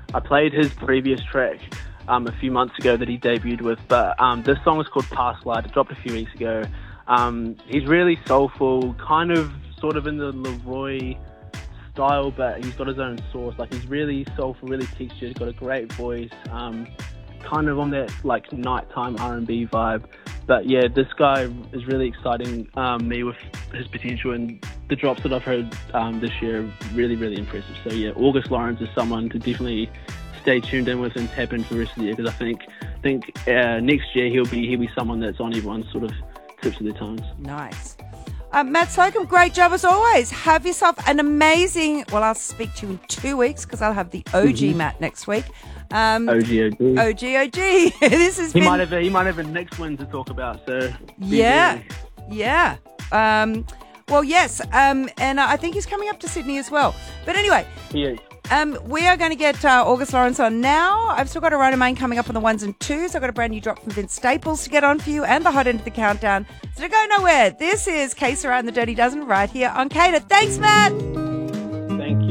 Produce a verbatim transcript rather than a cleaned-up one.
I played his previous track um, a few months ago that he debuted with, but um, this song is called Past Light. It dropped a few weeks ago. Um, he's really soulful, kind of sort of in the Leroy style, but he's got his own sauce. Like, he's really soulful, really textured, got a great voice, um, kind of on that like nighttime R and B vibe. But yeah, this guy is really exciting um, me with his potential, and the drops that I've heard um, this year are really, really impressive. So yeah, August Lawrence is someone to definitely stay tuned in with and tap into for the rest of the year, because I think think uh, next year he'll be he'll be someone that's on everyone's sort of tips of their tongues. Nice. Uh, Matt Slocum, great job as always. Have yourself an amazing... Well, I'll speak to you in two weeks because I'll have the O G mm-hmm. Matt next week. Um, O G, O G. O G, O G. This has he been... Might have a, he might have a next one to talk about, so... Yeah, busy. yeah. Um, well, yes, um, and I think he's coming up to Sydney as well. But anyway... Yeah. Um, we are going to get uh, August Lawrence on now. I've still got a Rona Main coming up on the ones and twos. I've got a brand new drop from Vince Staples to get on for you, and the hot end of the countdown. So don't go nowhere. This is K Sarah and the Dirty Dozen right here on K A Y T A. Thanks, Matt.